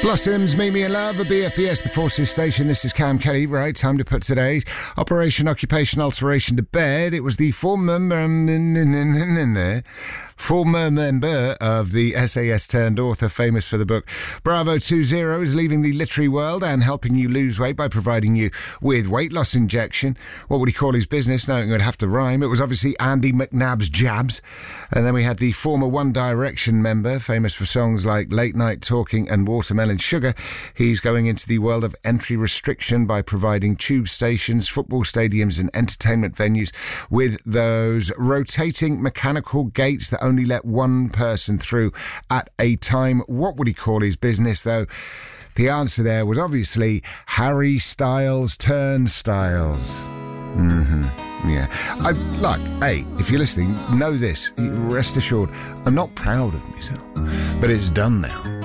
Blossoms, Meet Me in Love, a BFBS, the Forces Station. This is Cam Kelly. Right, time to put today's Operation Occupation Alteration to bed. It was the former member of the SAS turned author, famous for the book Bravo 20, is leaving the literary world and helping you lose weight by providing you with weight loss injection. What would he call his business? No, it would have to rhyme. It was obviously Andy McNab's Jabs. And then we had the former One Direction member, famous for songs like Late Night Talking and Watermelon Sugar. He's going into the world of entry restriction by providing tube stations, football stadiums and entertainment venues with those rotating mechanical gates that only let one person through at a time. What would he call his business, though? The answer there was obviously Harry Styles Turnstiles. Yeah. Hey, if you're listening, know this. Rest assured, I'm not proud of myself. But it's done now.